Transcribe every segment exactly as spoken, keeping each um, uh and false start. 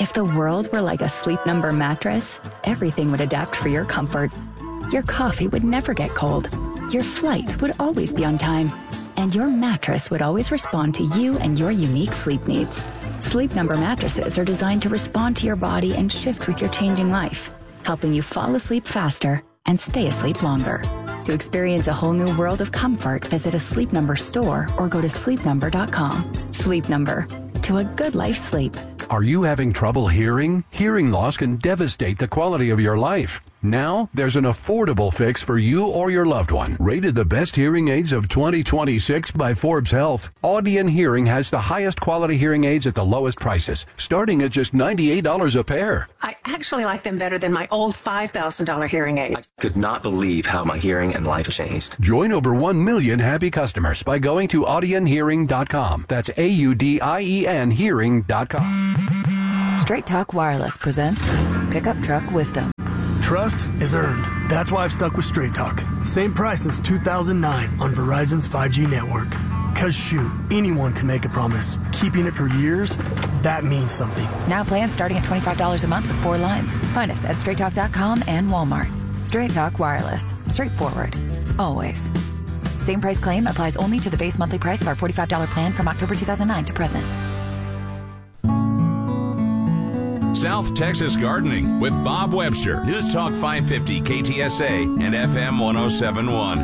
If the world were like a Sleep Number mattress, everything would adapt for your comfort. Your coffee would never get cold. Your flight would always be on time. And your mattress would always respond to you and your unique sleep needs. Sleep Number mattresses are designed to respond to your body and shift with your changing life, helping you fall asleep faster and stay asleep longer. To experience a whole new world of comfort, visit a Sleep Number store or go to sleep number dot com. Sleep Number. To a good life sleep. Are you having trouble hearing? Hearing loss can devastate the quality of your life. Now, there's an affordable fix for you or your loved one. Rated the best hearing aids of twenty twenty-six by Forbes Health, Audion Hearing has the highest quality hearing aids at the lowest prices, starting at just ninety-eight dollars a pair. I actually like them better than my old five thousand dollars hearing aid. I could not believe how my hearing and life changed. Join over one million happy customers by going to audion hearing dot com. That's A U D I E N hearing dot com. Straight Talk Wireless presents Pickup Truck Wisdom. Trust is earned. That's why I've stuck with Straight Talk. Same price since two thousand nine on Verizon's five G network. Cause shoot, anyone can make a promise. Keeping it for years, that means something. Now plans starting at twenty-five dollars a month with four lines. Find us at straight talk dot com and Walmart. Straight Talk Wireless. Straightforward. Always. Same price claim applies only to the base monthly price of our forty-five dollars plan from October two thousand nine to present. South Texas Gardening with Bob Webster. News Talk five fifty K T S A and F M one oh seven point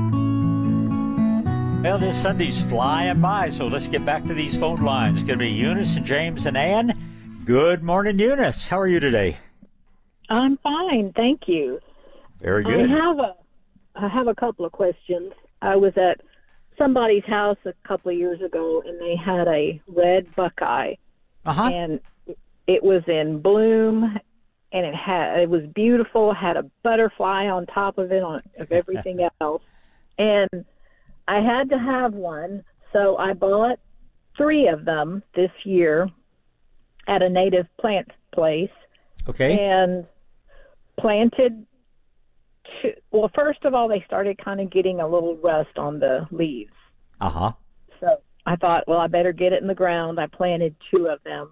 one. Well, this Sunday's flying by, so let's get back to these phone lines. It's going to be Eunice and James and Ann. Good morning, Eunice. How are you today? I'm fine, thank you. Very good. I have a, I have a couple of questions. I was at somebody's house a couple of years ago, and they had a red buckeye. Uh-huh. And it was in bloom, and it had it was beautiful. Had a butterfly on top of it, on of everything else. And I had to have one, so I bought three of them this year at a native plant place. Okay. And planted. Two, well, first of all, they started kind of getting a little rust on the leaves. Uh huh. So I thought, well, I better get it in the ground. I planted two of them.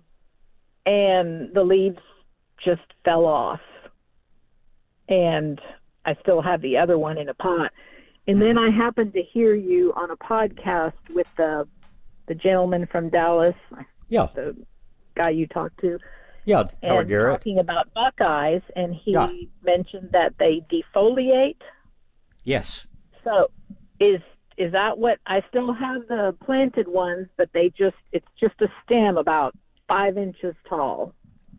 And the leaves just fell off. And I still have the other one in a pot. And then I happened to hear you on a podcast with the the gentleman from Dallas. Yeah. The guy you talked to. Yeah, and Garrett. Talking about buckeyes, and he yeah. mentioned that they defoliate. Yes. So is is that what I still have the planted ones, but they just it's just a stem about five inches tall.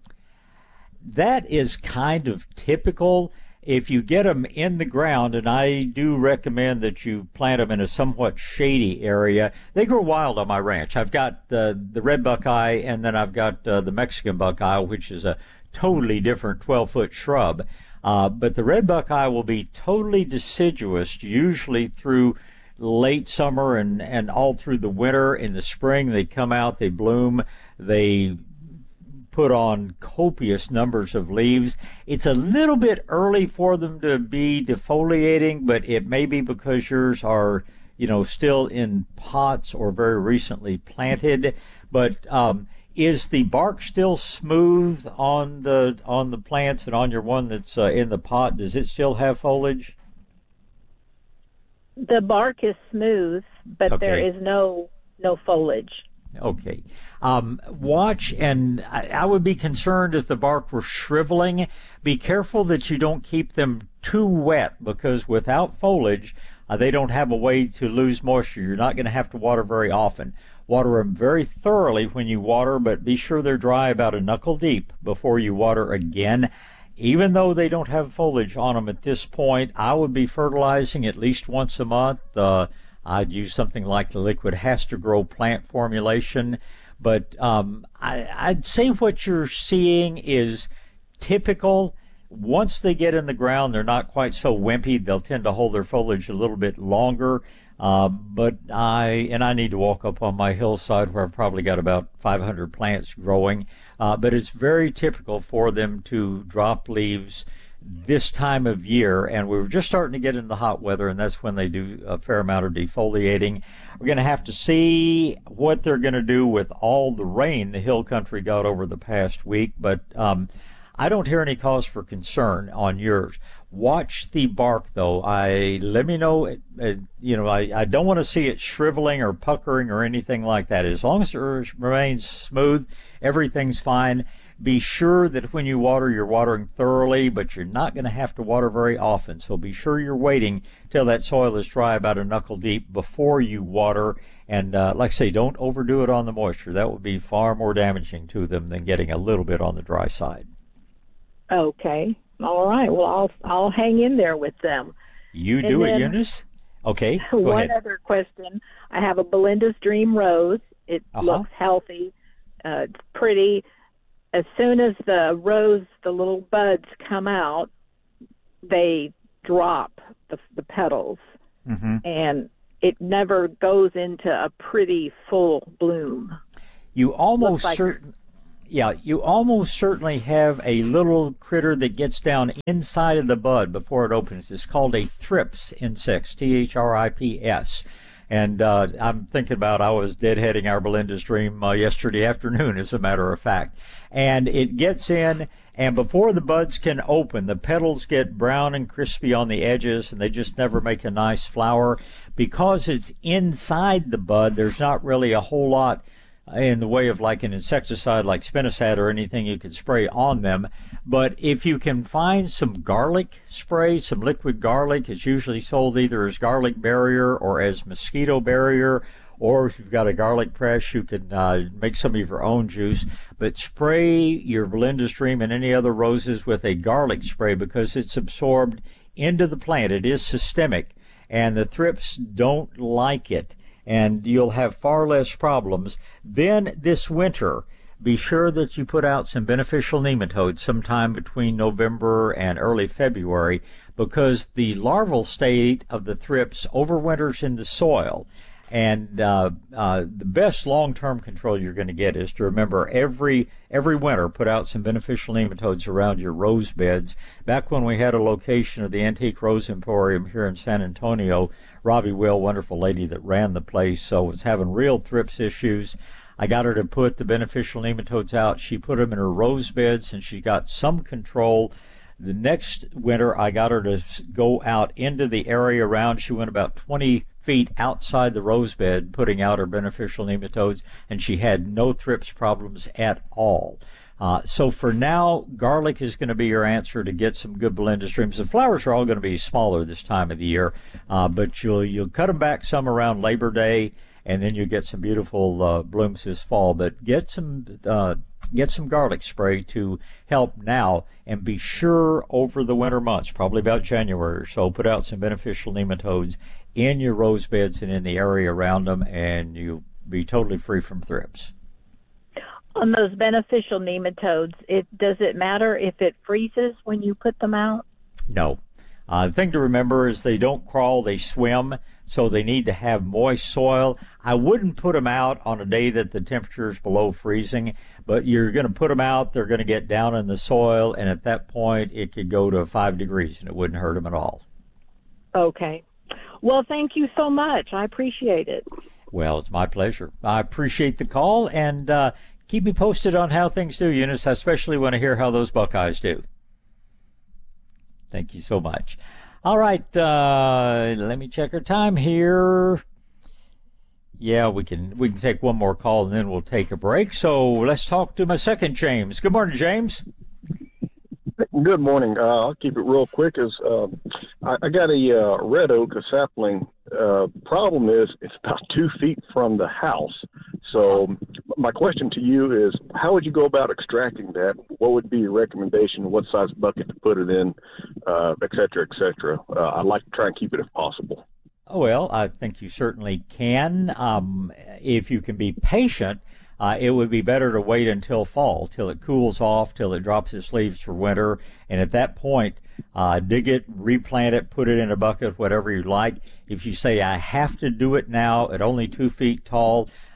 That is kind of typical. If you get them in the ground, and I do recommend that you plant them in a somewhat shady area. They grow wild on my ranch. I've got uh, the red buckeye, and then I've got uh, the Mexican buckeye, which is a totally different twelve-foot shrub. Uh, but the red buckeye will be totally deciduous, usually through late summer and, and all through the winter. In the spring, they come out, they bloom, they put on copious numbers of leaves. It's a little bit early for them to be defoliating, but it may be because yours are, you know, still in pots or very recently planted. But um, is the bark still smooth on the on the plants and on your one that's uh, in the pot? Does it still have foliage? The bark is smooth, but Okay. there is no no foliage. Okay. Um, watch, and I, I would be concerned if the bark were shriveling. Be careful that you don't keep them too wet, because without foliage, uh, they don't have a way to lose moisture. You're not going to have to water very often. Water them very thoroughly when you water, but be sure they're dry about a knuckle deep before you water again. Even though they don't have foliage on them at this point, I would be fertilizing at least once a month. Uh, I'd use something like the Liquid Has to Grow plant formulation. But um, I, I'd say what you're seeing is typical. Once they get in the ground, they're not quite so wimpy. They'll tend to hold their foliage a little bit longer. Uh, but I, and I need to walk up on my hillside where I've probably got about five hundred plants growing. Uh, but it's very typical for them to drop leaves this time of year, and we were just starting to get into the hot weather, and that's when they do a fair amount of defoliating. We're going to have to see what they're going to do with all the rain the hill country got over the past week, but um, I don't hear any cause for concern on yours. Watch the bark, though. I let me know. Uh, you know, I, I don't want to see it shriveling or puckering or anything like that. As long as it remains smooth, everything's fine. Be sure that when you water, you're watering thoroughly, but you're not going to have to water very often. So be sure you're waiting till that soil is dry, about a knuckle deep, before you water. And uh, like I say, don't overdo it on the moisture. That would be far more damaging to them than getting a little bit on the dry side. Okay. All right. Well, I'll I'll hang in there with them. You And do it, then Eunice. Okay. Go one ahead. other question. I have a Belinda's Dream Rose. It Uh-huh. looks healthy. Uh, it's pretty. As soon as the rose, the little buds come out, they drop the, the petals, Mm-hmm. and it never goes into a pretty full bloom. You almost like- certain, yeah, you almost certainly have a little critter that gets down inside of the bud before it opens. It's called a thrips insect, T H R I P S. And uh, I'm thinking about, I was deadheading our Belinda's Dream uh, yesterday afternoon, as a matter of fact. And it gets in, and before the buds can open, the petals get brown and crispy on the edges, and they just never make a nice flower. Because it's inside the bud, there's not really a whole lot in the way of like an insecticide like spinosad or anything you could spray on them. But if you can find some garlic spray, some liquid garlic, it's usually sold either as garlic barrier or as mosquito barrier, or if you've got a garlic press, you can uh, make some of your own juice. But spray your Belinda's Dream and any other roses with a garlic spray, because it's absorbed into the plant. It is systemic, and the thrips don't like it, and you'll have far less problems. Then this winter, be sure that you put out some beneficial nematodes sometime between November and early February, because the larval state of the thrips overwinters in the soil. And uh, uh, the best long-term control you're going to get is to remember every every winter put out some beneficial nematodes around your rose beds. Back when we had a location of the Antique Rose Emporium here in San Antonio, Robbie Will, wonderful lady that ran the place, so was having real thrips issues. I got her to put the beneficial nematodes out. She put them in her rose beds, and she got some control. The next winter, I got her to go out into the area around. She went about twenty feet outside the rose bed, putting out her beneficial nematodes, and she had no thrips problems at all. Uh, so for now, garlic is going to be your answer to get some good Belinda's Dreams. The flowers are all going to be smaller this time of the year, uh, but you'll you'll cut them back some around Labor Day, and then you get some beautiful uh, blooms this fall. But get some uh, get some garlic spray to help now, and be sure over the winter months, probably about January or so, put out some beneficial nematodes in your rose beds and in the area around them, and you'll be totally free from thrips. On those beneficial nematodes, it does it matter if it freezes when you put them out? No. Uh, the thing to remember is they don't crawl, they swim, so they need to have moist soil. I wouldn't put them out on a day that the temperature is below freezing, but you're going to put them out, they're going to get down in the soil, and at that point it could go to five degrees, and it wouldn't hurt them at all. Okay. Well, thank you so much. I appreciate it. Well, it's my pleasure. I appreciate the call, and uh, keep me posted on how things do, Eunice. I especially want to hear how those Buckeyes do. Thank you so much. All right, uh, let me check our time here. Yeah, we can we can take one more call, and then we'll take a break. So let's talk to my second James. Good morning, James. Good morning. Uh, I'll keep it real quick. As uh, I, I got a uh, red oak, a sapling. Uh, problem is it's about two feet from the house. So my question to you is, how would you go about extracting that? What would be your recommendation? What size bucket to put it in, uh, et cetera, et cetera? Uh, I'd like to try and keep it if possible. Oh, well, I think you certainly can. Um, if you can be patient, Uh, it would be better to wait until fall, till it cools off, till it drops its leaves for winter, and at that point, uh, dig it, replant it, put it in a bucket, whatever you like. If you say, I have to do it now at only two feet tall,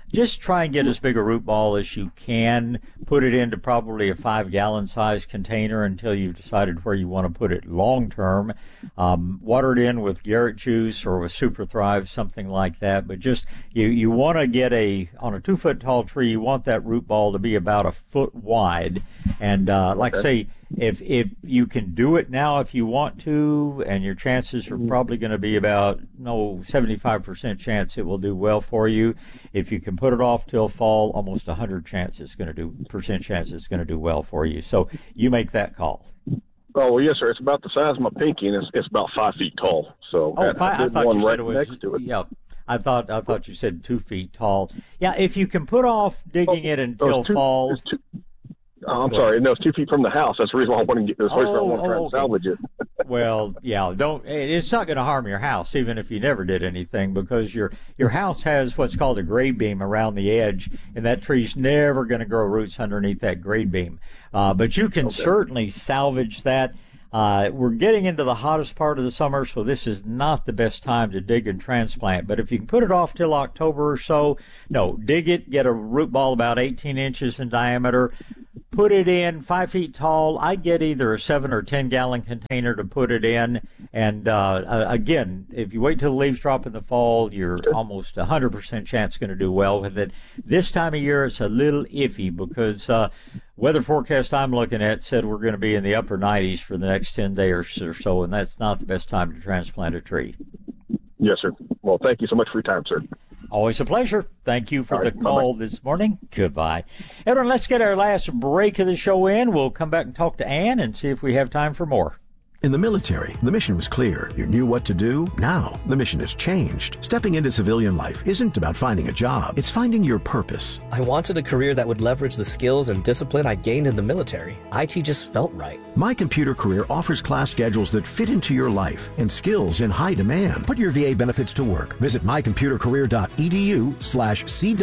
just try and get as big a root ball as you can. Put it into probably a five-gallon size container until you've decided where you want to put it long-term. Um, water it in with Garrett juice or with Super Thrive, something like that. But just you, you want to get a, on a two-foot tall tree, you want that root ball to be about a foot wide. And uh, like I say, if if you can do it now if you want to, and your chances are probably going to be about, no, seventy-five percent chance it will do well for you. If you can put it off till fall, almost one hundred chance it's going to do, percent chance it's going to do well for you. So you make that call. Oh, well, yes, sir. It's about the size of my pinky, and it's, it's about five feet tall. So oh, I, five, I, I thought one you said right it was, next to it. yeah. I thought I thought you said two feet tall. Yeah, if you can put off digging oh, it until oh, two, fall. Two, oh, I'm sorry. No, it's two feet from the house. That's the reason why I want to get this. That's the reason I want to try oh, and okay. salvage it. Well, yeah, don't. It's not going to harm your house, even if you never did anything, because your your house has what's called a grade beam around the edge, and that tree's never going to grow roots underneath that grade beam. Uh, but you can okay. certainly salvage that. Uh, we're getting into the hottest part of the summer, so this is not the best time to dig and transplant. But if you can put it off till October or so, no, dig it, get a root ball about eighteen inches in diameter, put it in five feet tall. I get either a seven or ten gallon container to put it in. And uh, again, if you wait till the leaves drop in the fall, you're almost one hundred percent chance going to do well with it. This time of year, it's a little iffy because uh, weather forecast I'm looking at said we're going to be in the upper nineties for the next ten days or so, and that's not the best time to transplant a tree. Yes, sir. Well, thank you so much for your time, sir. Always a pleasure. Thank you for All the right, call bye-bye. this morning. Goodbye. Everyone, let's get our last break of the show in. We'll come back and talk to Ann and see if we have time for more. In the military, the mission was clear. You knew what to do. Now, the mission has changed. Stepping into civilian life isn't about finding a job. It's finding your purpose. I wanted a career that would leverage the skills and discipline I gained in the military. I T just felt right. My Computer Career offers class schedules that fit into your life and skills in high demand. Put your V A benefits to work. Visit mycomputercareer.edu slash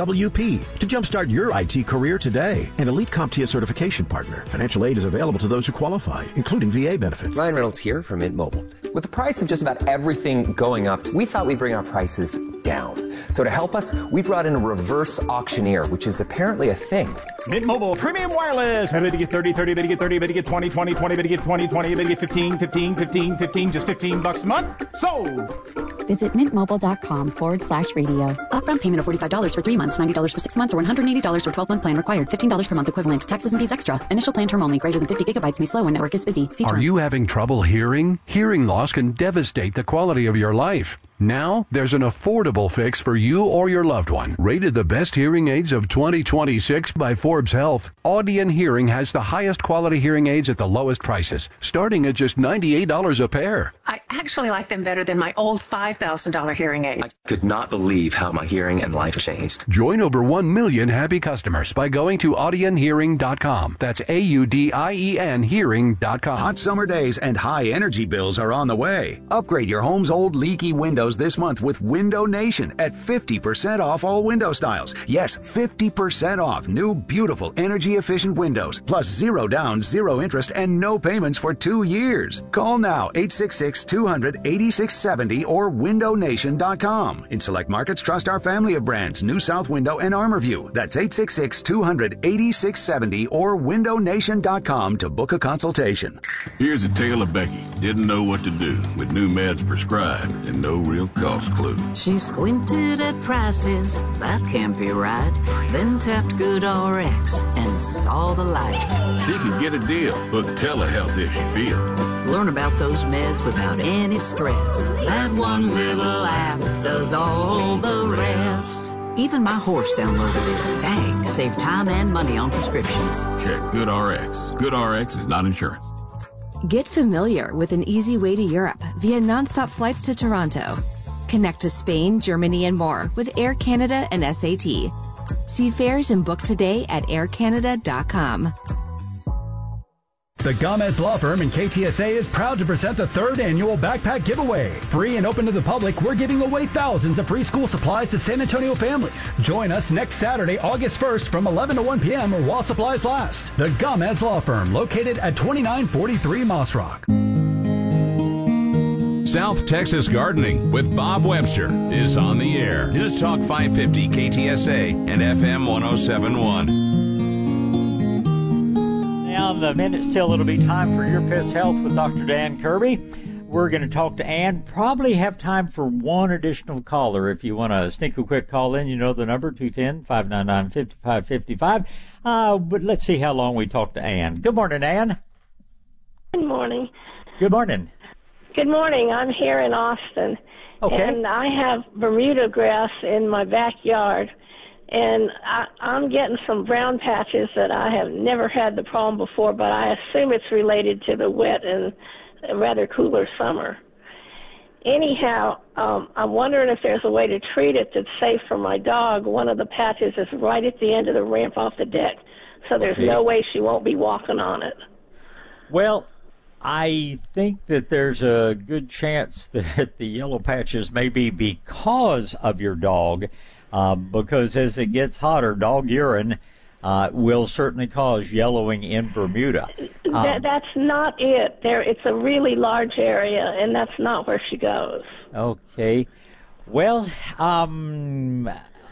CWP to jumpstart your I T career today. An Elite CompTIA certification partner. Financial aid is available to those who qualify, including V A benefits. Ryan Reynolds here from Mint Mobile. With the price of just about everything going up, we thought we'd bring our prices down. So to help us, we brought in a reverse auctioneer, which is apparently a thing. Mint Mobile Premium Wireless. I better get thirty, thirty, better get thirty, better get twenty, twenty, twenty, better get twenty, twenty, better get fifteen, fifteen, fifteen, fifteen, just fifteen bucks a month. Sold! Visit mintmobile.com forward slash radio. Upfront payment of forty-five dollars for three months, ninety dollars for six months, or one hundred eighty dollars for twelve-month plan required. fifteen dollars per month equivalent. Taxes and fees extra. Initial plan term only. Greater than fifty gigabytes may slow when network is busy. See Are term. you having trouble hearing? Hearing loss can devastate the quality of your life. Now, there's an affordable fix for you or your loved one. Rated the best hearing aids of twenty twenty-six by Forbes Health, Audion Hearing has the highest quality hearing aids at the lowest prices, starting at just ninety-eight dollars a pair. I actually like them better than my old five thousand dollars hearing aid. I could not believe how my hearing and life changed. Join over one million happy customers by going to audion hearing dot com. That's A U D I E N hearing dot com. Hot summer days and high energy bills are on the way. Upgrade your home's old leaky windows this month with Window Nation at fifty percent off all window styles. Yes, fifty percent off new beautiful energy efficient windows, plus zero down, zero interest, and no payments for two years. Call now eight six six, two hundred, eighty-six seventy or window nation dot com. In select markets, trust our family of brands, New South Window and ArmorView. That's eight six six, two hundred, eighty-six seventy or window nation dot com to book a consultation. Here's a tale of Becky. Didn't know what to do with new meds prescribed and no real cost clue. She squinted at prices, that can't be right. Then tapped GoodRx and saw the light. She could get a deal, book telehealth if she feel. Learn about those meds without any stress. That one little app does all the rest. Even my horse downloaded it. Dang, save time and money on prescriptions. Check GoodRx. GoodRx is not insurance. Get familiar with an easy way to Europe via nonstop flights to Toronto. Connect to Spain, Germany, and more with Air Canada and S A T. See fares and book today at air canada dot com. The Gomez Law Firm and K T S A is proud to present the third annual Backpack Giveaway. Free and open to the public, we're giving away thousands of free school supplies to San Antonio families. Join us next Saturday, August first from eleven to one p.m. or while supplies last. The Gomez Law Firm, located at twenty-nine forty-three Moss Rock. South Texas Gardening with Bob Webster is on the air. News Talk five fifty K T S A and F M one oh seven point one. Now, in the minute still, it'll be time for Your Pet's Health with Doctor Dan Kirby. We're going to talk to Ann. Probably have time for one additional caller. If you want to sneak a quick call in, you know the number, two one zero, five nine nine, five five five five. Uh, but let's see how long we talk to Ann. Good morning, Ann. Good morning. Good morning. Good morning. I'm here in Austin. Okay. And I have Bermuda grass in my backyard. And I, I'm getting some brown patches that I have never had the problem before, but I assume it's related to the wet and rather cooler summer. Anyhow, um, I'm wondering if there's a way to treat it that's safe for my dog. One of the patches is right at the end of the ramp off the deck, so there's Okay. no way she won't be walking on it. Well, I think that there's a good chance that the yellow patches may be because of your dog, um, because as it gets hotter, dog urine uh, will certainly cause yellowing in Bermuda. Um, that, that's not it. There, it's a really large area, and that's not where she goes. Okay. Well, um,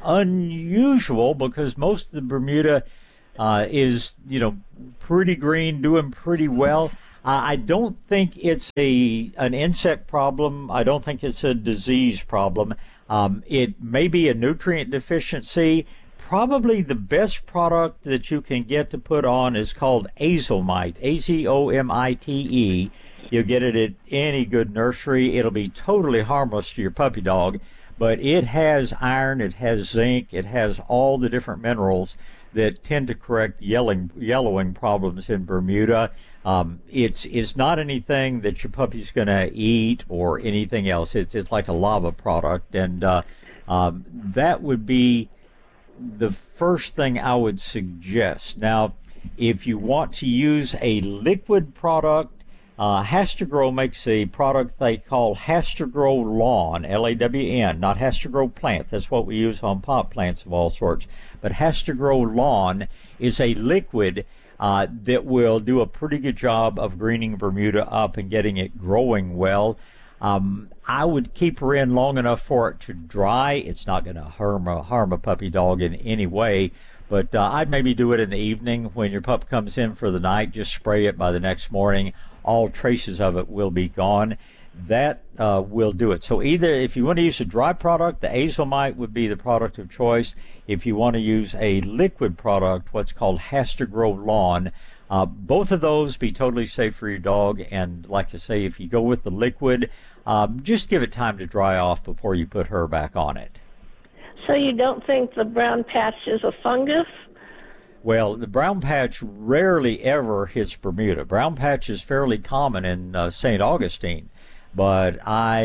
unusual because most of the Bermuda uh, is, you know, pretty green, doing pretty well. Uh, I don't think it's a an insect problem. I don't think it's a disease problem. Um, it may be a nutrient deficiency. Probably the best product that you can get to put on is called Azomite, A Z O M I T E. You'll get it at any good nursery. It'll be totally harmless to your puppy dog, but it has iron, it has zinc, it has all the different minerals that tend to correct yelling, yellowing problems in Bermuda. Um, it's it's not anything that your puppy's going to eat or anything else. It's it's like a lava product, and uh, um, that would be the first thing I would suggest. Now, if you want to use a liquid product, uh, Hastrogrow makes a product they call Hastrogrow Lawn, L A W N, not Hastrogrow Plant. That's what we use on pot plants of all sorts. But Hastrogrow Lawn is a liquid uh, that will do a pretty good job of greening Bermuda up and getting it growing well. Um, I would keep her in long enough for it to dry. It's not going to harm a, harm a puppy dog in any way, but uh, I'd maybe do it in the evening when your pup comes in for the night. Just spray it by the next morning. All traces of it will be gone. That uh, will do it. So either if you want to use a dry product, the Azomite would be the product of choice. If you want to use a liquid product, what's called Hastrogrow Lawn, uh, both of those be totally safe for your dog. And like I say, if you go with the liquid, um, just give it time to dry off before you put her back on it. So you don't think the brown patch is a fungus? Well, the brown patch rarely ever hits Bermuda. Brown patch is fairly common in uh, Saint Augustine, but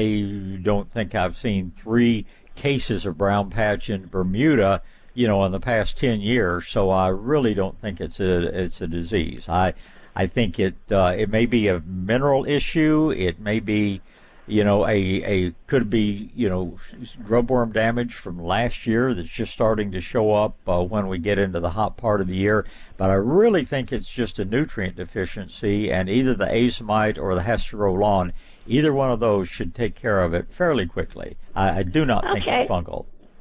I don't think I've seen three cases of brown patch in Bermuda, you know, in the past ten years. So I really don't think it's a it's a disease. I I think it uh, it may be a mineral issue. It may be, you know, a a could be, you know, grubworm damage from last year that's just starting to show up uh, when we get into the hot part of the year. But I really think it's just a nutrient deficiency, and either the Azomite or the Hastrogrow Lawn, either one of those should take care of it fairly quickly. I, I do not Okay. think it's fungal.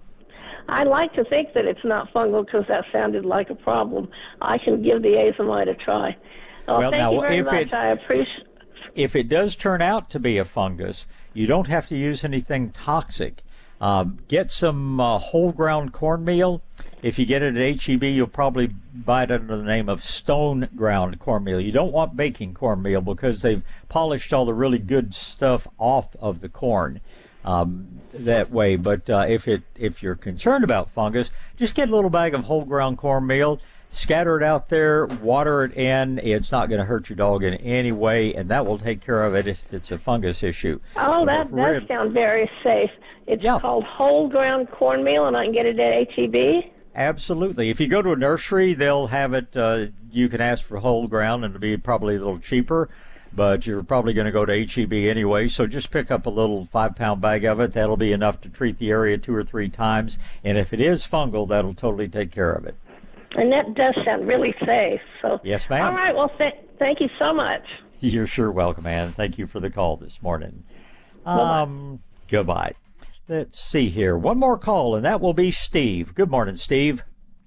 I like to think that it's not fungal because that sounded like a problem. I can give the Azomite a try. Well, Well, thank now, you very if much. it- I appreciate. If it does turn out to be a fungus, you don't have to use anything toxic. Um, get some uh, whole ground cornmeal. If you get it at H E B, you'll probably buy it under the name of stone ground cornmeal. You don't want baking cornmeal because they've polished all the really good stuff off of the corn um, that way. But uh, if it if you're concerned about fungus, just get a little bag of whole ground cornmeal. Scatter it out there, water it in. It's not going to hurt your dog in any way, and that will take care of it if it's a fungus issue. Oh, that But does really- sound very safe. It's called whole ground cornmeal, and I can get it at H E B? Absolutely. If you go to a nursery, they'll have it. Uh, you can ask for whole ground, and it'll be probably a little cheaper, but you're probably going to go to H E B anyway, so just pick up a little five-pound bag of it. That'll be enough to treat the area two or three times, and if it is fungal, that'll totally take care of it. And that does sound really safe. So, Yes, ma'am. All right, well, th- thank you so much. You're sure welcome, Ann. Thank you for the call this morning. Um, goodbye. Let's see here. One more call, and that will be Steve. Good morning, Steve.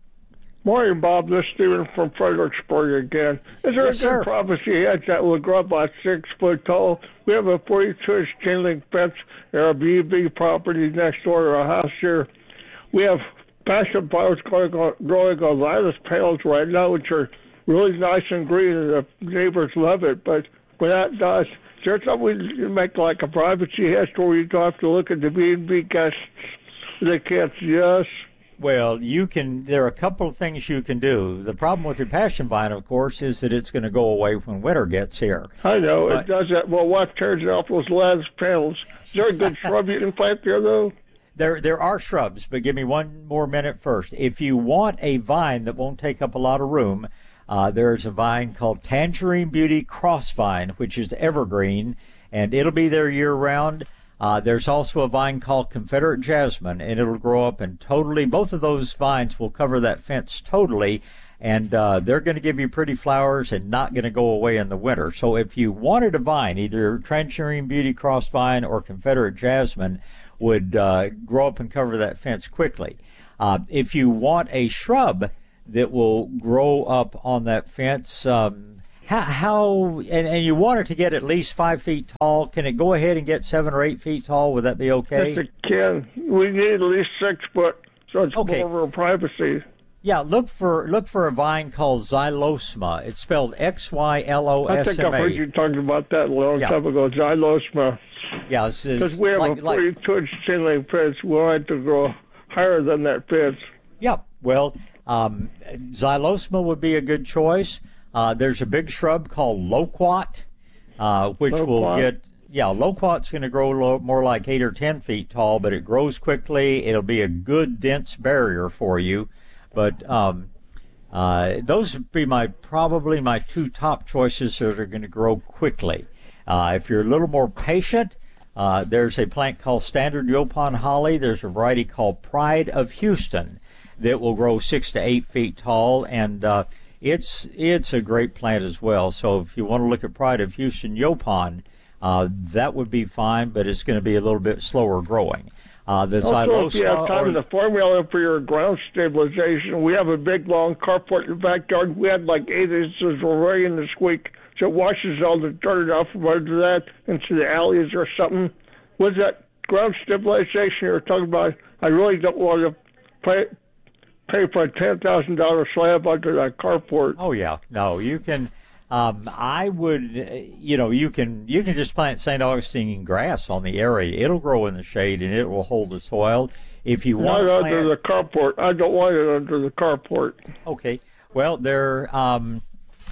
Morning, Bob. This is Stephen from Fredericksburg again. Is there Yes, a good sir. privacy hedge that will grow about six foot tall? We have a forty-two inch chain link fence at our B and B property next door to our house here. We have passion flowers growing on, growing on lattice panels right now, which are really nice and green, and the neighbors love it. But when that does, is there something we can make like a privacy hedge where you don't have to look at the B and B guests? They can't see us. Well, you can. There are a couple of things you can do. The problem with your passion vine, of course, is that it's going to go away when winter gets here. I know, But- it does that. Well, what turns off those lattice panels? Is there a good shrub you can plant there, though? There, there are shrubs, but give me one more minute first. If you want a vine that won't take up a lot of room, uh, there's a vine called Tangerine Beauty Crossvine, which is evergreen, and it'll be there year-round. Uh, there's also a vine called Confederate Jasmine, and it'll grow up and totally, both of those vines will cover that fence totally, and uh, they're going to give you pretty flowers and not going to go away in the winter. So if you wanted a vine, either Tangerine Beauty Crossvine or Confederate Jasmine would uh, grow up and cover that fence quickly. Uh, if you want a shrub that will grow up on that fence, um, How, how and, and you want it to get at least five feet tall. Can it go ahead and get seven or eight feet tall? Would that be okay? Yes, it can. We need at least six foot, so it's Okay. more of a privacy. Yeah, look for look for a vine called Xylosma. It's spelled X Y L O I S think M I've heard A. you talking about that a long Yeah. time ago. Xylosma. Yeah, it's, it's Because we have like, a like forty-two inch chain link fence. We want it to grow higher than that fence. yeah. Well, um, Xylosma would be a good choice. Uh, there's a big shrub called loquat, uh, which will Loquat? get yeah. Loquat's going to grow lo- more like eight or ten feet tall, but it grows quickly. It'll be a good dense barrier for you. But um, uh, those would be my probably my two top choices that are going to grow quickly. Uh, if you're a little more patient, uh, there's a plant called Standard Yopon Holly. There's a variety called Pride of Houston that will grow six to eight feet tall, and uh, it's it's a great plant as well. So if you want to look at Pride of Houston Yopon, uh, that would be fine, but it's going to be a little bit slower growing. Uh, the Also, if you have Xylosa time, or- the formula for your ground stabilization, we have a big, long carport in the backyard. We had like eight inches of rain this week, so it washes all the dirt off from under that into the alleys or something. Was that ground stabilization you were talking about? I really don't want to pay, pay for a ten thousand dollars slab under that carport. Oh yeah, no, you can. Um, I would, uh, you know, you can you can just plant Saint Augustine grass on the area. It'll grow in the shade and it will hold the soil. If you want Not to under plant, the carport. I don't want it under the carport. okay, well there, um,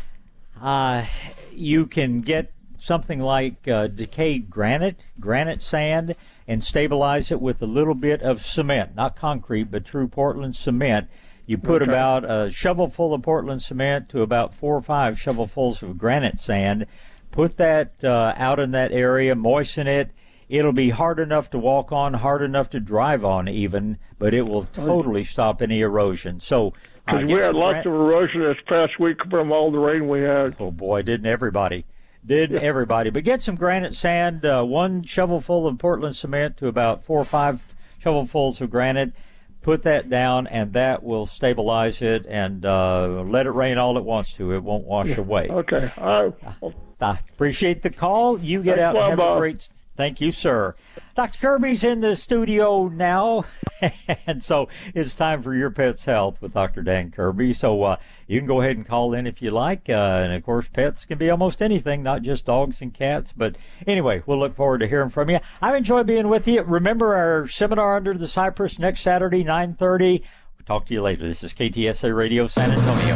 uh, you can get something like uh, decayed granite, granite sand, and stabilize it with a little bit of cement, not concrete, but true Portland cement. You put Okay. about a shovelful of Portland cement to about four or five shovelfuls of granite sand. Put that uh, out in that area, moisten it. It'll be hard enough to walk on, hard enough to drive on even, but it will totally stop any erosion. So, uh, Because we get had some lots gran- of erosion this past week from all the rain we had. Oh boy, didn't everybody? Did everybody? But get some granite sand, uh, one shovelful of Portland cement to about four or five shovelfuls of granite. Put that down, and that will stabilize it, and uh, let it rain all it wants to. It won't wash Yeah. away. Okay. I, I appreciate the call. You get Thanks, out and have Bob. a great. Thank you, sir. Doctor Kirby's in the studio now, and so it's time for Your Pet's Health with Doctor Dan Kirby. So uh, you can go ahead and call in if you like. Uh, and, of course, pets can be almost anything, not just dogs and cats. But anyway, we'll look forward to hearing from you. I've enjoyed being with you. Remember our seminar under the cypress next Saturday, nine thirty. We'll talk to you later. This is K T S A Radio San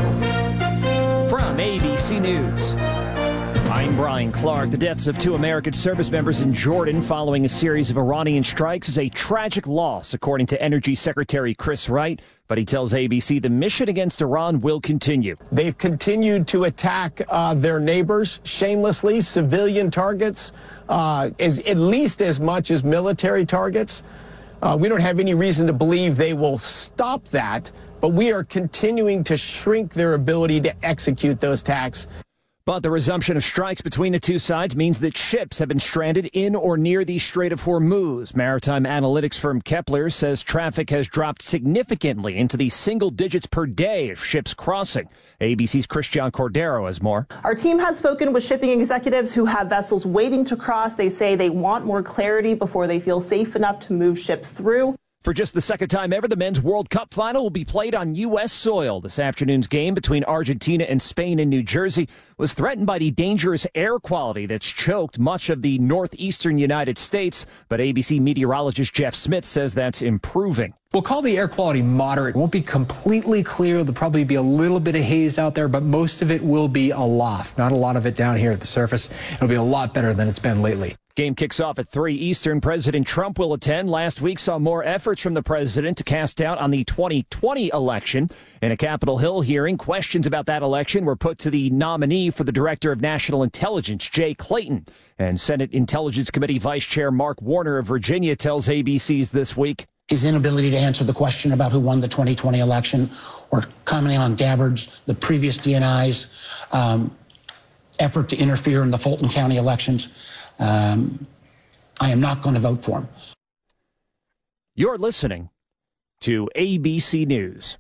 Antonio. From A B C News, I'm Brian Clark. The deaths of two American service members in Jordan following a series of Iranian strikes is a tragic loss, according to Energy Secretary Chris Wright. But he tells A B C the mission against Iran will continue. They've continued to attack uh, their neighbors shamelessly, civilian targets, uh, as, at least as much as military targets. Uh, we don't have any reason to believe they will stop that, but we are continuing to shrink their ability to execute those attacks. But the resumption of strikes between the two sides means that ships have been stranded in or near the Strait of Hormuz. Maritime analytics firm Kepler says traffic has dropped significantly into the single digits per day of ships crossing. A B C's Christian Cordero has more. Our team has spoken with shipping executives who have vessels waiting to cross. They say they want more clarity before they feel safe enough to move ships through. For just the second time ever, the Men's World Cup final will be played on U S soil. This afternoon's game between Argentina and Spain in New Jersey was threatened by the dangerous air quality that's choked much of the northeastern United States. But A B C meteorologist Jeff Smith says that's improving. We'll call the air quality moderate. It won't be completely clear. There'll probably be a little bit of haze out there, but most of it will be aloft. Not a lot of it down here at the surface. It'll be a lot better than it's been lately. Game kicks off at three Eastern. President Trump will attend. Last week saw more efforts from the president to cast doubt on the twenty twenty election. In a Capitol Hill hearing, questions about that election were put to the nominee for the Director of National Intelligence, Jay Clayton. And Senate Intelligence Committee Vice Chair Mark Warner of Virginia tells A B C's This Week. His inability to answer the question about who won the twenty twenty election, or commenting on Gabbard's, the previous D N I's um, effort to interfere in the Fulton County elections. Um, I am not going to vote for him. You're listening to A B C News.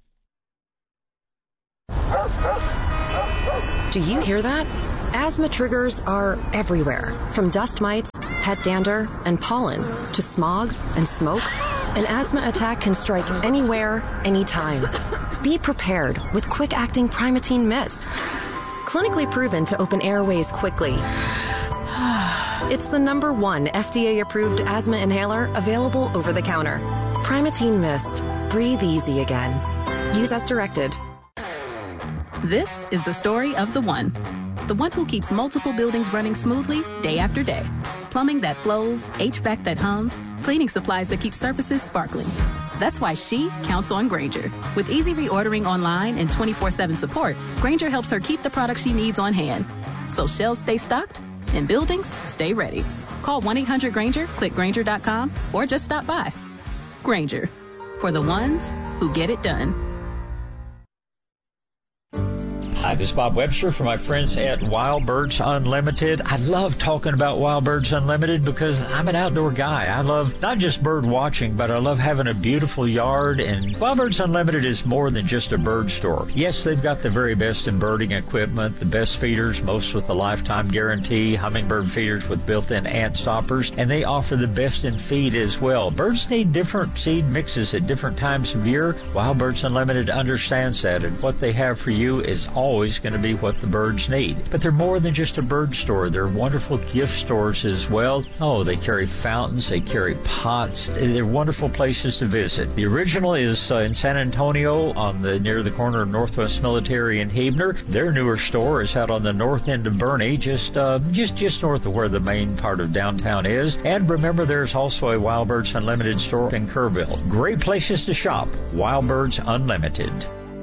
Do you hear that? Asthma triggers are everywhere, from dust mites, pet dander, and pollen, to smog and smoke. An asthma attack can strike anywhere, anytime. Be prepared with quick-acting Primatene Mist. Clinically proven to open airways quickly. It's the number one F D A-approved asthma inhaler available over the counter. Primatene Mist. Breathe easy again. Use as directed. This is the story of the one. The one who keeps multiple buildings running smoothly day after day. Plumbing that flows, H V A C that hums, cleaning supplies that keep surfaces sparkling. That's why she counts on Grainger. With easy reordering online and twenty-four seven support, Grainger helps her keep the products she needs on hand. So shelves stay stocked and buildings stay ready. Call one eight hundred Grainger, click Grainger dot com, or just stop by. Grainger, for the ones who get it done. Hi, this is Bob Webster from my friends at Wild Birds Unlimited. I love talking about Wild Birds Unlimited because I'm an outdoor guy. I love not just bird watching, but I love having a beautiful yard. And Wild Birds Unlimited is more than just a bird store. Yes, they've got the very best in birding equipment, the best feeders, most with a lifetime guarantee, hummingbird feeders with built-in ant stoppers, and they offer the best in feed as well. Birds need different seed mixes at different times of year. Wild Birds Unlimited understands that, and what they have for you is all always going to be what the birds need. But they're more than just a bird store. They're wonderful gift stores as well. Oh, they carry fountains, they carry pots. They're wonderful places to visit. The original is uh, in San Antonio on the near the corner of Northwest Military and Huebner. Their newer store is out on the north end of Bernie, just uh, just just north of where the main part of downtown is. And remember, there's also a Wild Birds Unlimited store in Kerrville. Great places to shop. Wild Birds Unlimited.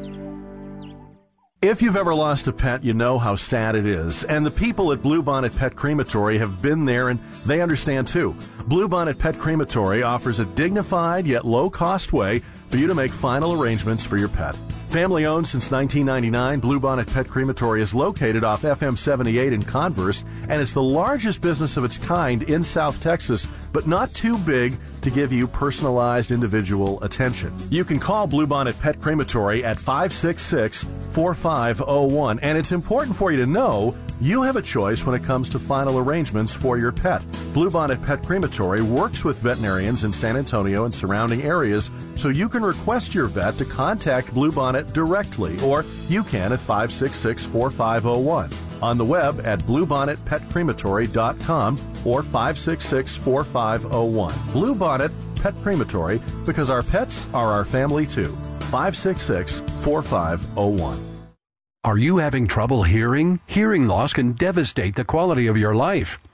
If you've ever lost a pet, you know how sad it is. And the people at Bluebonnet Pet Crematory have been there, and they understand too. Bluebonnet Pet Crematory offers a dignified yet low-cost way for you to make final arrangements for your pet. Family owned since nineteen ninety-nine, Bluebonnet Pet Crematory is located off F M seventy-eight in Converse, and it's the largest business of its kind in South Texas, but not too big to give you personalized individual attention. You can call Bluebonnet Pet Crematory at five six six, four five zero one, and it's important for you to know you have a choice when it comes to final arrangements for your pet. Bluebonnet Pet Crematory works with veterinarians in San Antonio and surrounding areas, so you can request your vet to contact Bluebonnet directly, or you can at five six six, four five zero one. On the web at bluebonnet pet crematory dot com or five six six, four five zero one. Bluebonnet Pet Crematory, because our pets are our family too. five six six, four five zero one. Are you having trouble hearing? Hearing loss can devastate the quality of your life.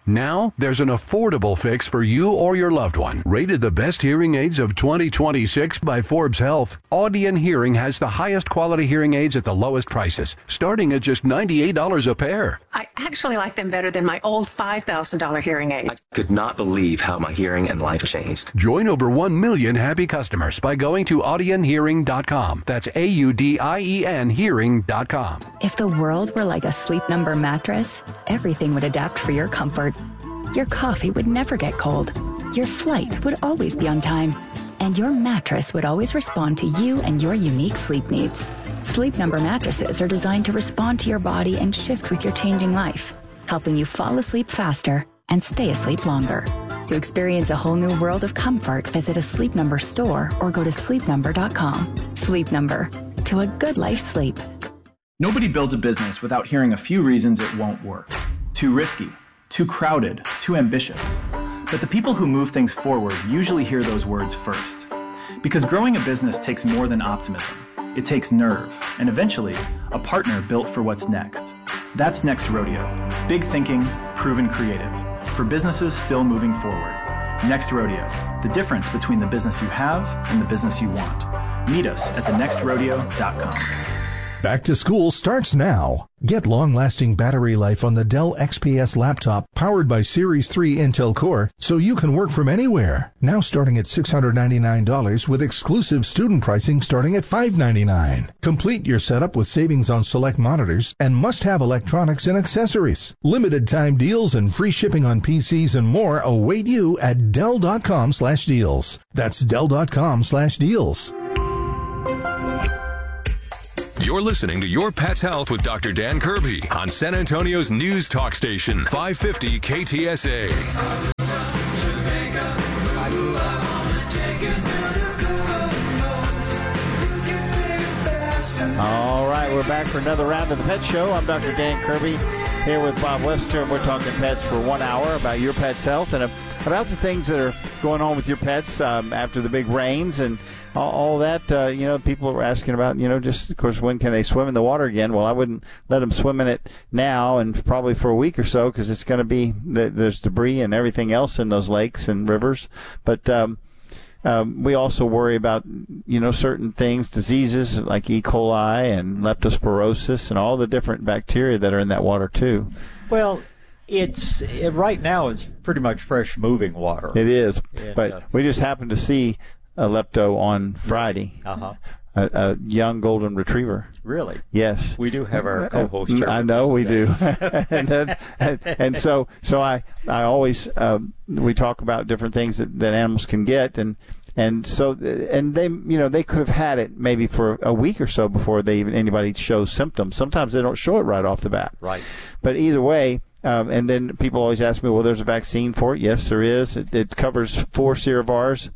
Now, there's an affordable fix for you or your loved one. Rated the best hearing aids of twenty twenty-six by Forbes Health, Audion Hearing has the highest quality hearing aids at the lowest prices, starting at just ninety-eight dollars a pair. I actually like them better than my old five thousand dollars hearing aid. I could not believe how my hearing and life changed. Join over one million happy customers by going to audion hearing dot com. That's A U D I E N hearing dot com. If the world were like a Sleep Number mattress, everything would adapt for your comfort. Your coffee would never get cold. Your flight would always be on time. And your mattress would always respond to you and your unique sleep needs. Sleep Number mattresses are designed to respond to your body and shift with your changing life, helping you fall asleep faster and stay asleep longer. To experience a whole new world of comfort, visit a Sleep Number store or go to sleep number dot com. Sleep Number, to a good life sleep. Nobody builds a business without hearing a few reasons it won't work. Too risky, too crowded, too ambitious. But the people who move things forward usually hear those words first. Because growing a business takes more than optimism. It takes nerve, and eventually, a partner built for what's next. That's Next Rodeo. Big thinking, proven creative. For businesses still moving forward. Next Rodeo. The difference between the business you have and the business you want. Meet us at the next rodeo dot com. Back to school starts now. Get long-lasting battery life on the Dell X P S laptop powered by Series three Intel Core so you can work from anywhere. Now starting at six hundred ninety-nine dollars with exclusive student pricing starting at five hundred ninety-nine dollars. Complete your setup with savings on select monitors and must-have electronics and accessories. Limited time deals and free shipping on P Cs and more await you at Dell dot com slash deals. That's Dell dot com slash deals. You're listening to Your Pet's Health with Doctor Dan Kirby on San Antonio's news talk station, five fifty K T S A. All right, we're back for another round of the Pet Show. I'm Doctor Dan Kirby here with Bob Webster, and we're talking pets for one hour about your pet's health and about the things that are going on with your pets um, after the big rains and all, all that. Uh, you know, people are asking about, you know, just, of course, when can they swim in the water again? Well, I wouldn't let them swim in it now and probably for a week or so because it's going to be, there's debris and everything else in those lakes and rivers. But um, um, we also worry about, you know, certain things, diseases like E. coli and leptospirosis and all the different bacteria that are in that water, too. Well, It's it, right now. It's pretty much fresh moving water. It is, and, but uh, we just happened to see a lepto on Friday. Uh-huh. A, a young golden retriever. Really? Yes. We do have our co-host. I know we do, and, that, and, and so so I I always uh, we talk about different things that, that animals can get, and and so and they you know they could have had it maybe for a week or so before they even anybody shows symptoms. Sometimes they don't show it right off the bat. Right. But either way. Um, and then people always ask me, well, there's a vaccine for it. Yes, there is. It, it covers four serovars.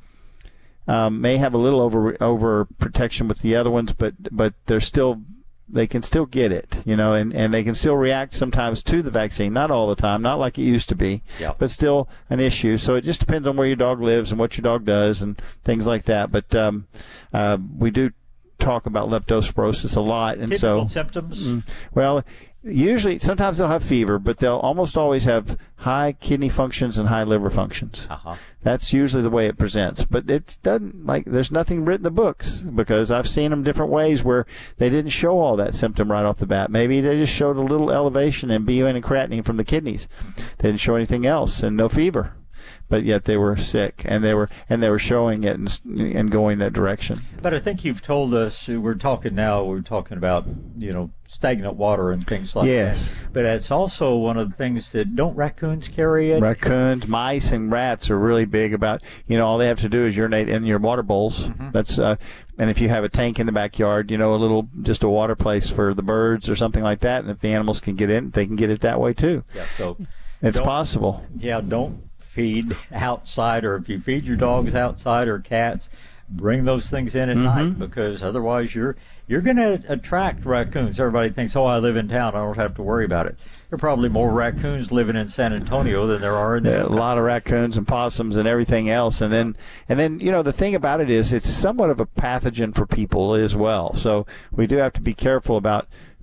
Um, may have a little over over protection with the other ones, but but they're still they can still get it, you know, and, and they can still react sometimes to the vaccine. Not all the time, not like it used to be, yep. but still an issue. So it just depends on where your dog lives and what your dog does and things like that. But um, uh, we do talk about leptospirosis a lot, and Typical so symptoms. Mm, well. Usually, sometimes they'll have fever, but they'll almost always have high kidney functions and high liver functions. Uh-huh. That's usually the way it presents. But it doesn't, like, there's nothing written in the books because I've seen them different ways where they didn't show all that symptom right off the bat. Maybe they just showed a little elevation in B U N and creatinine from the kidneys. They didn't show anything else and no fever. But yet they were sick, and they were and they were showing it and, and going that direction. But I think you've told us, we're talking now, we're talking about, you know, stagnant water and things like yes. that. But it's also one of the things that, don't raccoons carry it? Raccoons, mice, and rats are really big about, you know, all they have to do is urinate in your water bowls. Mm-hmm. That's uh, and if you have a tank in the backyard, you know, a little, just a water place for the birds or something like that, and if the animals can get in, they can get it that way too. Yeah, so it's possible. Yeah, don't feed outside, or if you feed your dogs outside or cats, bring those things in at mm-hmm. night, because otherwise you're you're going to attract raccoons. Everybody thinks, oh, I live in town, I don't have to worry about it. There are probably more raccoons living in San Antonio than there are in the yeah, a lot of raccoons and possums and everything else. And then, and then, you know, the thing about it is it's somewhat of a pathogen for people as well. So we do have to be careful about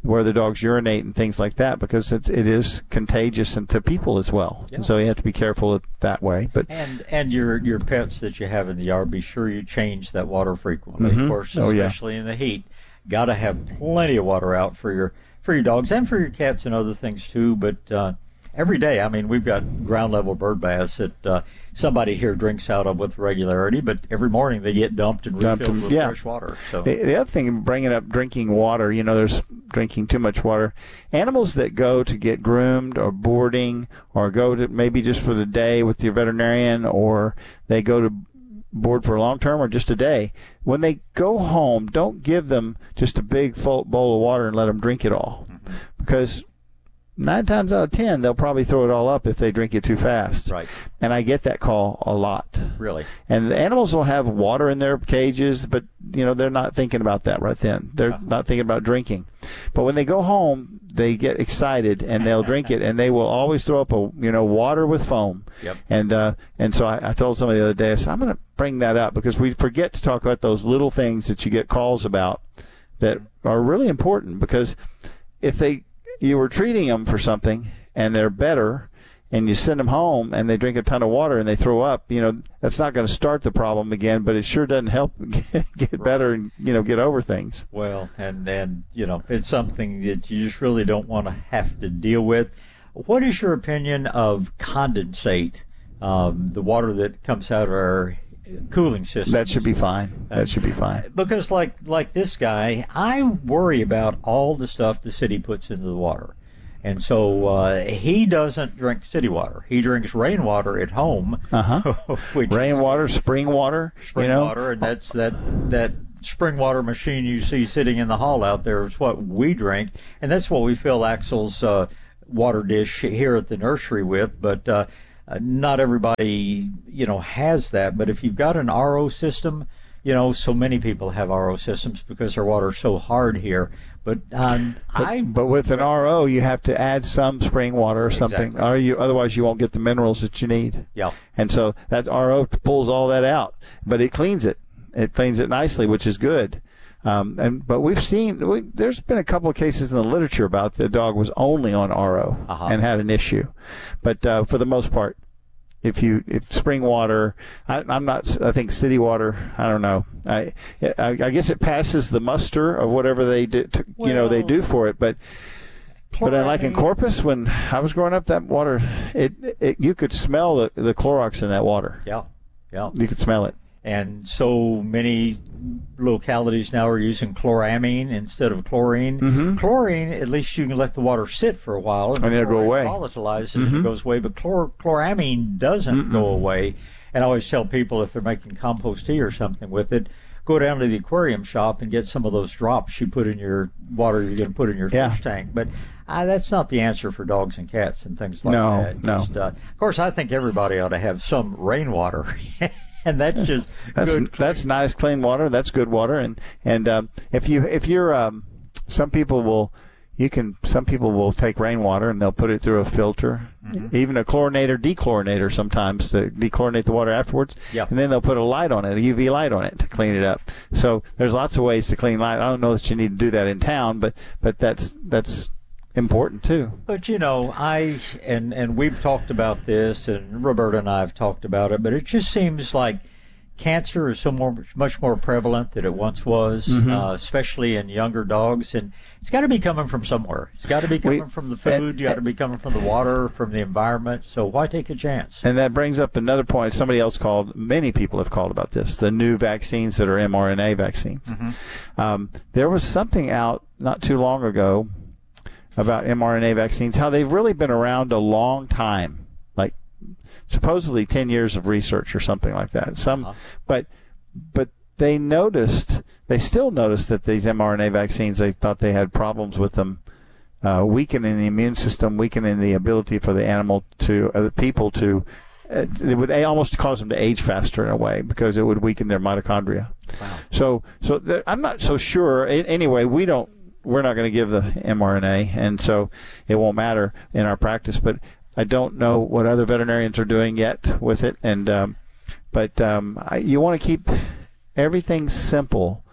where the dogs urinate and things like that, because it's it is contagious and to people as well. Yeah. So you have to be careful that way. But and and your your pets that you have in the yard, be sure you change that water frequently. Mm-hmm. Of course, oh, especially yeah. in the heat, got to have plenty of water out for your for your dogs and for your cats and other things too. But uh, every day, I mean, we've got ground level bird baths that uh, somebody here drinks out of with regularity, but every morning they get dumped and refilled Dumped, with yeah. fresh water. So the, the other thing, bringing up drinking water, you know, there's drinking too much water. Animals that go to get groomed or boarding or go to maybe just for the day with your veterinarian, or they go to board for a long term or just a day, when they go home, don't give them just a big full bowl of water and let them drink it all. Mm-hmm. Because nine times out of ten, they'll probably throw it all up if they drink it too fast. Right. And I get that call a lot. Really. And the animals will have water in their cages, but, you know, they're not thinking about that right then. They're uh-huh. not thinking about drinking. But when they go home, they get excited and they'll drink it, and they will always throw up a, you know, water with foam. Yep. And uh, and so I, I told somebody the other day, I said, I'm going to bring that up because we forget to talk about those little things that you get calls about that are really important, because if they you were treating them for something and they're better, and you send them home and they drink a ton of water and they throw up, you know, that's not going to start the problem again, but it sure doesn't help get right. better and, you know, get over things. Well, and, and, you know, it's something that you just really don't want to have to deal with. What is your opinion of condensate, um, the water that comes out of our cooling system? That should be fine. That should be fine. Because like like this guy, I worry about all the stuff the city puts into the water. And so uh, he doesn't drink city water. He drinks rainwater at home. Uh-huh. Rainwater, spring water. Spring you know? water, and that's that that spring water machine you see sitting in the hall out there is what we drink. And that's what we fill Axel's uh, water dish here at the nursery with. But uh, uh, not everybody, you know, has that. But if you've got an R O system, you know, so many people have R O systems because their water's so hard here. But, um, but I. But with an R O, you have to add some spring water or something, Exactly. or you otherwise you won't get the minerals that you need. Yeah. And so that R O pulls all that out, but it cleans it. It cleans it nicely, which is good. Um, and but we've seen we, there's been a couple of cases in the literature about the dog was only on R O uh-huh. and had an issue, but uh, for the most part, if you if spring water, I, I'm not. I think city water. I don't know. I, I I guess it passes the muster of whatever they do. To, well, you know they do for it, but. But I like in Corpus, when I was growing up, that water, it, it you could smell the, the Clorox in that water. Yeah, yeah. You could smell it. And so many localities now are using chloramine instead of chlorine. Mm-hmm. Chlorine, at least you can let the water sit for a while, and, and it'll go away. Volatilizes Mm-hmm. and it goes away. But chlor- chloramine doesn't Mm-mm. go away. And I always tell people if they're making compost tea or something with it, go down to the aquarium shop and get some of those drops you put in your water you're going to put in your yeah. fish tank. But uh, that's not the answer for dogs and cats and things like no, that. No, Just, uh, of course, I think everybody ought to have some rainwater. And that's just that's good. That's nice, clean water. That's good water. And and um, if you if you're um, some people will you can some people will take rainwater and they'll put it through a filter, mm-hmm. even a chlorinator, dechlorinator sometimes to dechlorinate the water afterwards. Yep. And then they'll put a light on it, a U V light on it to clean it up. So there's lots of ways to clean light. I don't know that you need to do that in town, but but that's that's important too. But you know, I and and we've talked about this, and Roberta and I have talked about it. But it just seems like cancer is so more, much more prevalent than it once was, mm-hmm. uh, especially in younger dogs. And it's got to be coming from somewhere. It's got to be coming we, from the food. And, you got to be coming from the water, from the environment. So why take a chance? And that brings up another point. Somebody else called. Many people have called about this. The new vaccines that are mRNA vaccines. Mm-hmm. Um, there was something out not too long ago about mRNA vaccines, how they've really been around a long time, like supposedly ten years of research or something like that. Some, uh-huh. but but they noticed, they still noticed that these mRNA vaccines, they thought they had problems with them, uh, weakening the immune system, weakening the ability for the animal to, uh, the people to, uh, it would almost cause them to age faster in a way because it would weaken their mitochondria. Wow. So so there, I'm not so sure. Anyway, we don't. We're not going to give the mRNA, and so it won't matter in our practice. But I don't know what other veterinarians are doing yet with it. And um, but um, I, you want to keep everything simple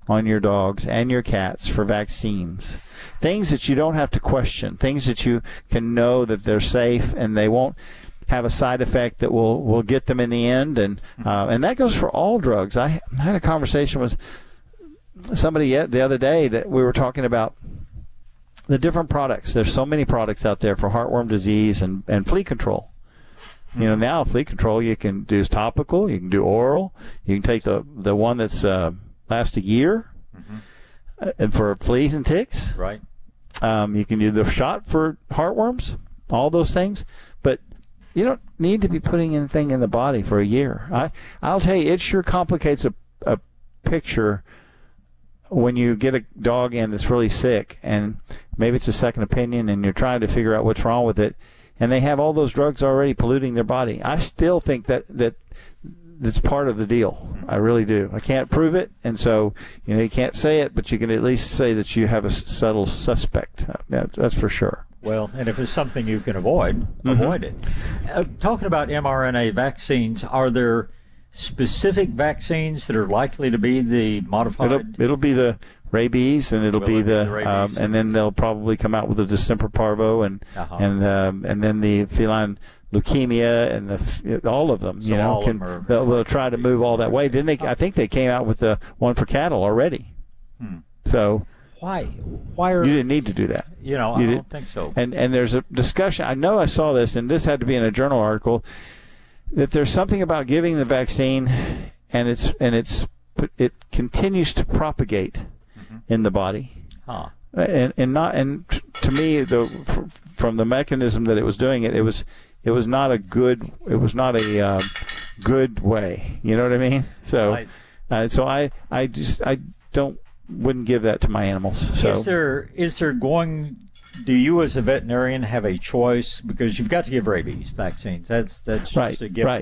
on your dogs and your cats for vaccines. Things that you don't have to question, things that you can know that they're safe and they won't have a side effect that will, will get them in the end. And uh, and that goes for all drugs. I had a conversation with somebody yet the other day that we were talking about the different products. There's so many products out there for heartworm disease and, and flea control. You know, now flea control you can do topical, you can do oral, you can take the the one that's uh, lasts a year, mm-hmm. uh, and for fleas and ticks. Right. Um, you can do the shot for heartworms, all those things, but you don't need to be putting anything in the body for a year. I I'll tell you, it sure complicates a a picture when you get a dog in that's really sick, and maybe it's a second opinion, and you're trying to figure out what's wrong with it. And they have all those drugs already polluting their body. I still think that, that that's part of the deal. I really do. I can't prove it, and so you know you can't say it, but you can at least say that you have a subtle suspect. That, that's for sure. Well, and if it's something you can avoid, mm-hmm. avoid it. Uh, talking about mRNA vaccines, are there specific vaccines that are likely to be the modified? It'll, it'll be the rabies, and it'll Will be it the, be the um, and then they'll probably come out with the distemper parvo, and Uh-huh. and um, and then the feline leukemia, and the all of them. So you know, all of can, them are- they'll, they'll try to move all that way. Didn't they? I think they came out with the one for cattle already. Hmm. So Why? Why are you didn't need to do that. You know, You I did- don't think so. And and there's a discussion. I know I saw this, and this had to be in a journal article, that there's something about giving the vaccine, and it's and it's it continues to propagate in the body. Huh. And and not and t- to me, the f- from the mechanism that it was doing it, it was it was not a good it was not a uh, good way. You know what I mean? So, Right. uh, so I I just I don't wouldn't give that to my animals. So Is there is there going? Do you, as a veterinarian, have a choice, because you've got to give rabies vaccines? That's that's Right, just a given. right.